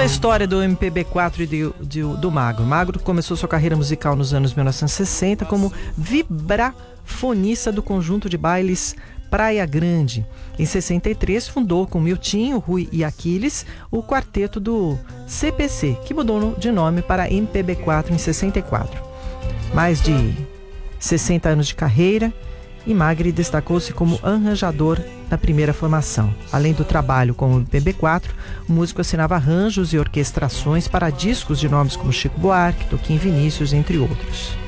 a história do MPB4 e do Magro. Magro começou sua carreira musical nos anos 1960 como vibrafonista do conjunto de bailes Praia Grande. Em 63, fundou com Miltinho, Rui e Aquiles o quarteto do CPC, que mudou de nome para MPB4 em 64. Mais de 60 anos de carreira, e Magri destacou-se como arranjador na primeira formação. Além do trabalho com o MPB4, o músico assinava arranjos e orquestrações para discos de nomes como Chico Buarque, Toquinho Vinícius, entre outros.